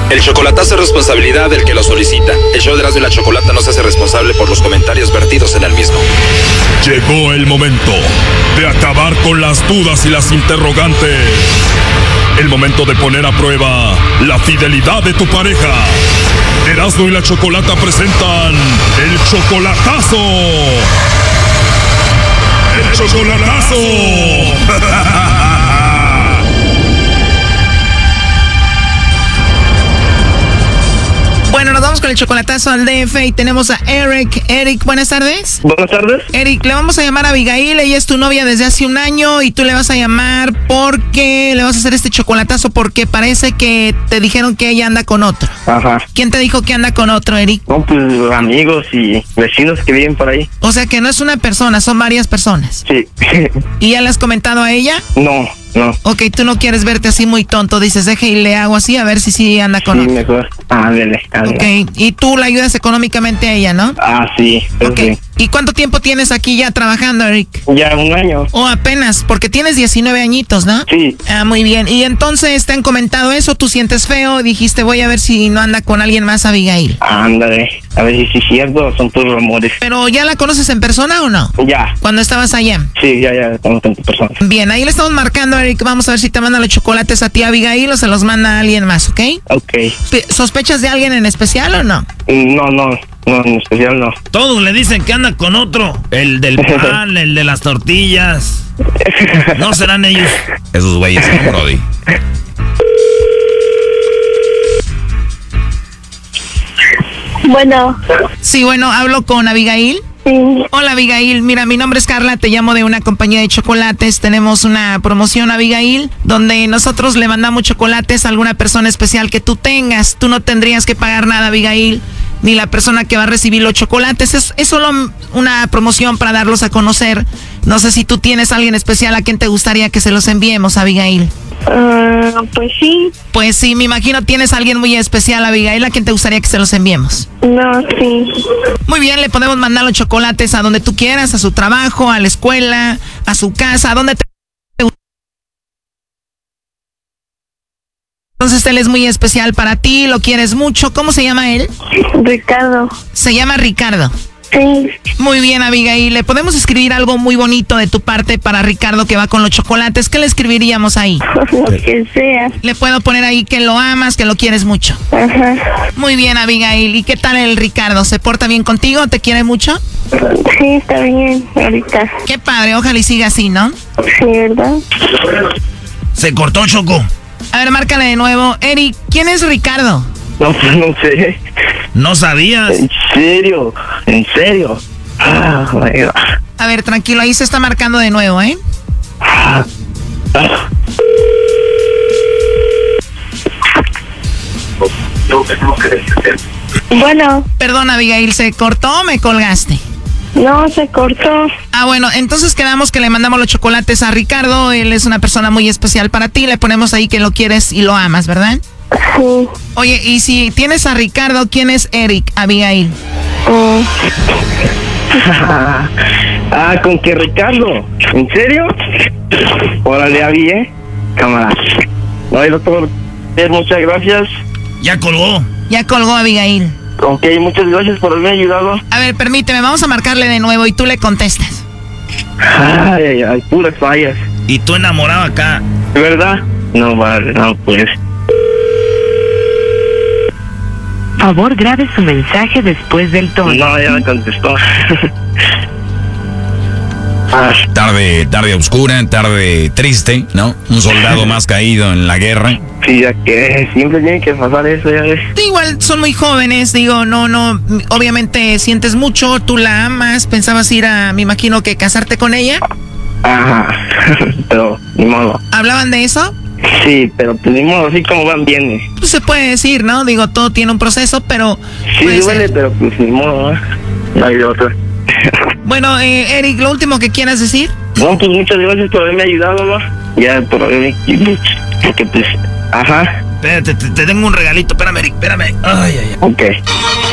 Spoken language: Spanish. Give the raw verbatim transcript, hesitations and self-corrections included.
El chocolatazo es responsabilidad del que lo solicita. El show de Erasmo y la Chocolata no se hace responsable por los comentarios vertidos en el mismo. Llegó el momento de acabar con las dudas y las interrogantes. El momento de poner a prueba la fidelidad de tu pareja. Erasmo y la Chocolata presentan el chocolatazo. ¡El chocolatazo! Bueno, nos vamos con el chocolatazo al D F y tenemos a Eric. Eric, buenas tardes. Buenas tardes. Eric, le vamos a llamar a Abigail. Ella es tu novia desde hace un año y tú le vas a llamar porque le vas a hacer este chocolatazo porque parece que te dijeron que ella anda con otro. Ajá. ¿Quién te dijo que anda con otro, Eric? No, pues amigos y vecinos que viven por ahí. O sea que no es una persona, son varias personas. Sí. ¿Y ya le has comentado a ella? No, no. Ok, tú no quieres verte así muy tonto. Dices, deje y le hago así a ver si sí anda con Sí, otro. mejor. Ándale, ándale. Ok, y tú la ayudas económicamente a ella, ¿no? Ah, sí. Ok. Sí. ¿Y cuánto tiempo tienes aquí ya trabajando, Eric? Ya un año. O apenas, porque tienes diecinueve añitos, ¿no? Sí. Ah, muy bien. Y entonces te han comentado eso, tú sientes feo, dijiste, voy a ver si no anda con alguien más, Abigail. Ándale. A ver si es cierto o son puros rumores. ¿Pero ya la conoces en persona o no? Ya. Cuando estabas allá. Sí, ya, ya, conozco a tu persona. Bien, ahí le estamos marcando, Eric. Vamos a ver si te manda los chocolates a ti, Abigail, o se los manda a alguien más, ¿ok? Ok. ¿Sospechas de alguien en especial o no? No, no, no, en especial no. Todos le dicen que anda con otro. El del pan, el de las tortillas. ¿No serán ellos? Esos güeyes, ¿no, Brody? Bueno. Sí, bueno, hablo con Abigail. Sí. Hola, Abigail. Mira, mi nombre es Carla, te llamo de una compañía de chocolates. Tenemos una promoción, Abigail, donde nosotros le mandamos chocolates a alguna persona especial que tú tengas. Tú no tendrías que pagar nada, Abigail, ni la persona que va a recibir los chocolates. Es, es solo una promoción para darlos a conocer. No sé si tú tienes a alguien especial a quien te gustaría que se los enviemos, Abigail. Uh, pues sí. Pues sí, me imagino tienes a alguien muy especial, Abigail, a quien te gustaría que se los enviemos. No, sí. Muy bien, le podemos mandar los chocolates a donde tú quieras, a su trabajo, a la escuela, a su casa, a donde te... Entonces él es muy especial para ti, lo quieres mucho. ¿Cómo se llama él? Ricardo. Se llama Ricardo. Sí. Muy bien, Abigail. Le podemos escribir algo muy bonito de tu parte para Ricardo que va con los chocolates. ¿Qué le escribiríamos ahí? Lo que sea. Le puedo poner ahí que lo amas, que lo quieres mucho. Ajá. Muy bien, Abigail. ¿Y qué tal el Ricardo? ¿Se porta bien contigo? ¿Te quiere mucho? Sí, está bien, ahorita. Qué padre, ojalá y siga así, ¿no? Sí, ¿verdad? Se cortó, Choco. A ver, márcale de nuevo. Eric, ¿quién es Ricardo? No, pues no sé. ¿No sabías? ¿En serio? ¿En serio? Ah, my God. A ver, tranquilo, ahí se está marcando de nuevo, ¿eh? Ah, ah. Bueno. Perdón, Abigail, ¿se cortó o me colgaste? No, se cortó. Ah, bueno, entonces quedamos que le mandamos los chocolates a Ricardo. Él es una persona muy especial para ti. Le ponemos ahí que lo quieres y lo amas, ¿verdad? Sí. Oye, y si tienes a Ricardo, ¿quién es Eric, Abigail? Oh. Ah, ¿con qué, Ricardo? ¿En serio? Órale, Abby, ¿eh? Cámara. No, doctor, muchas gracias. Ya colgó. Ya colgó, Abigail. Ok, muchas gracias por haberme ayudado. A ver, permíteme, vamos a marcarle de nuevo y tú le contestas. Ay, ay, ay, puras fallas. Y tú enamorado acá. ¿Verdad? No, vale, no, pues. Favor, grabe su mensaje después del tono. No, ya me contestó. Ah. Tarde, tarde oscura, tarde triste, ¿no? Un soldado más caído en la guerra. Sí, ya que siempre tiene que pasar eso, ya ves. Igual son muy jóvenes, digo, no, no, obviamente sientes mucho, tú la amas, pensabas ir a, me imagino que casarte con ella. Ajá, pero ni modo. ¿Hablaban de eso? Sí, pero pues ni modo, así como van bien. Pues se puede decir, ¿no? Digo, todo tiene un proceso, pero... Sí, duele, ser. Pero pues ni modo, ¿no? No hay de otra. Bueno, eh, Eric, ¿lo último que quieras decir? No, pues muchas gracias por haberme ayudado, ¿no? Ya, por haberme... Porque pues... Ajá. Espérate, te, te tengo un regalito. Espérame, Eric, espérame. Ay, ay, ay. Ok.